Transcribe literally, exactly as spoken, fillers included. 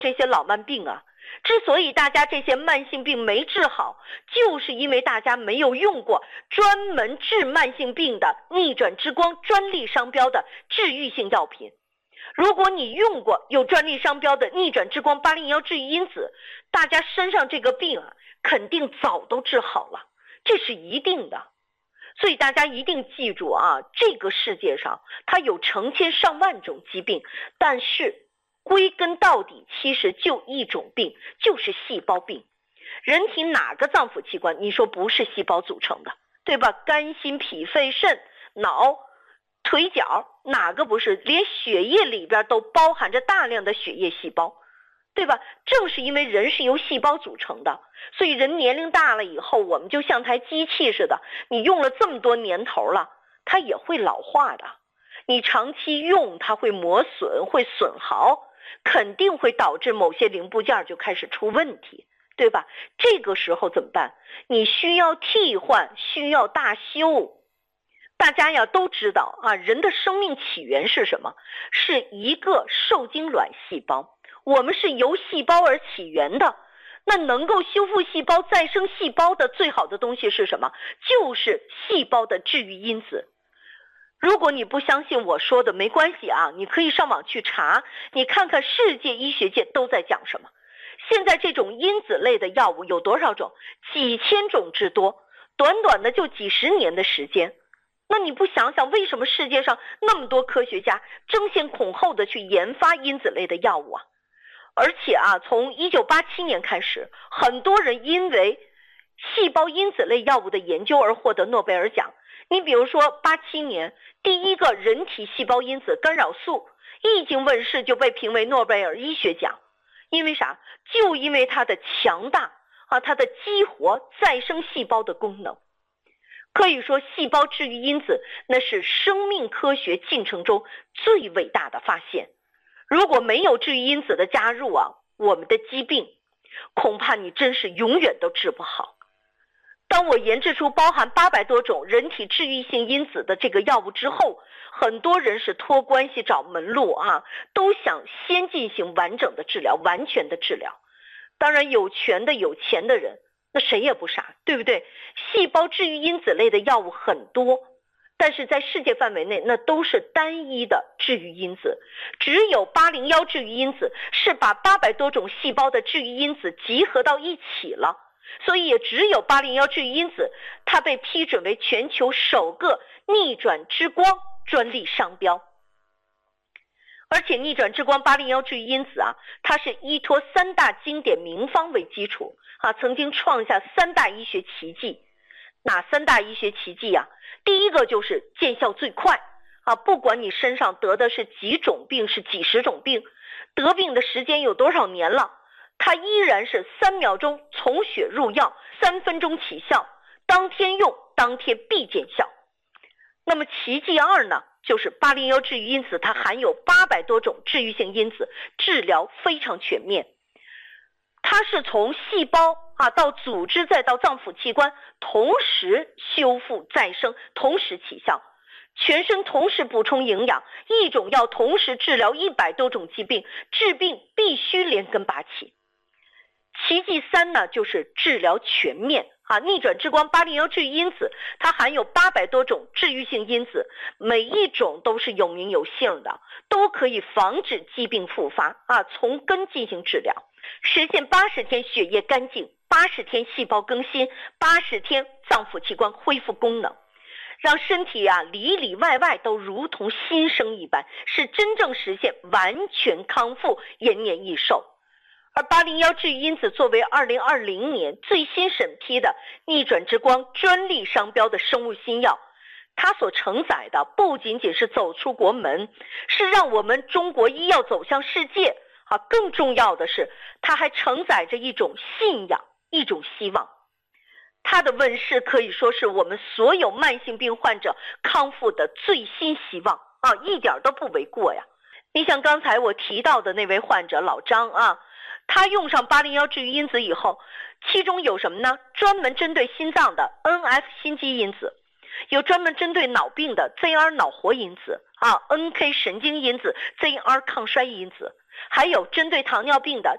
这些老慢病啊，之所以大家这些慢性病没治好，就是因为大家没有用过专门治慢性病的逆转之光专利商标的治愈性药品。如果你用过有专利商标的逆转之光八零幺治愈因子，大家身上这个病啊，肯定早都治好了，这是一定的。所以大家一定记住啊，这个世界上它有成千上万种疾病，但是归根到底其实就一种病，就是细胞病。人体哪个脏腑器官你说不是细胞组成的，对吧？肝心脾肺肾脑腿脚哪个不是？连血液里边都包含着大量的血液细胞，对吧？正是因为人是由细胞组成的，所以人年龄大了以后，我们就像台机器似的，你用了这么多年头了，它也会老化的。你长期用它会磨损，会损耗，肯定会导致某些零部件就开始出问题，对吧？这个时候怎么办？你需要替换，需要大修。大家呀都知道啊，人的生命起源是什么？是一个受精卵细胞，我们是由细胞而起源的。那能够修复细胞、再生细胞的最好的东西是什么？就是细胞的治愈因子。如果你不相信我说的，没关系啊，你可以上网去查，你看看世界医学界都在讲什么。现在这种因子类的药物有多少种？几千种之多，短短的就几十年的时间。那你不想想，为什么世界上那么多科学家争先恐后的去研发因子类的药物啊？而且啊，从一九八七年开始，很多人因为细胞因子类药物的研究而获得诺贝尔奖。你比如说八七年第一个人体细胞因子干扰素一经问世就被评为诺贝尔医学奖。因为啥？就因为它的强大啊，它的激活再生细胞的功能。可以说细胞治愈因子那是生命科学进程中最伟大的发现。如果没有治愈因子的加入啊，我们的疾病恐怕你真是永远都治不好。当我研制出包含八百多种人体治愈性因子的这个药物之后，很多人是托关系找门路啊，都想先进行完整的治疗，完全的治疗。当然有权的有钱的人那谁也不傻，对不对？细胞治愈因子类的药物很多，但是在世界范围内那都是单一的治愈因子，只有八零幺治愈因子是把八百多种细胞的治愈因子集合到一起了，所以也只有八零幺治愈因子它被批准为全球首个逆转之光专利商标。而且逆转之光八零幺治愈因子啊，它是依托三大经典名方为基础啊，曾经创下三大医学奇迹。哪三大医学奇迹啊？第一个就是见效最快啊，不管你身上得的是几种病，是几十种病，得病的时间有多少年了，它依然是三秒钟从血入药，三分钟起效，当天用当天必见效。那么奇迹二呢，就是八零幺治愈因子它含有八百多种治愈性因子，治疗非常全面。它是从细胞啊到组织再到脏腑器官同时修复再生，同时起效，全身同时补充营养，一种药同时治疗一百多种疾病，治病必须连根拔起。奇迹三呢，就是治疗全面啊，逆转之光八零幺治愈因子它含有八百多种治愈性因子，每一种都是有名有姓的，都可以防止疾病复发啊，从根进行治疗，实现八十天血液干净，八十天细胞更新，八十天脏腑器官恢复功能，让身体啊里里外外都如同新生一般，是真正实现完全康复，延年益寿。而八零幺治愈因子作为二零二零年最新审批的逆转之光专利商标的生物新药，它所承载的不仅仅是走出国门，是让我们中国医药走向世界啊，更重要的是它还承载着一种信仰，一种希望。它的问世可以说是我们所有慢性病患者康复的最新希望啊，一点都不为过呀。你像刚才我提到的那位患者老张啊，他用上八零幺治愈因子以后，其中有什么呢？专门针对心脏的 N F 心肌因子，有专门针对脑病的 Z R 脑活因子啊 ，N K 神经因子 ，Z R 抗衰因子，还有针对糖尿病的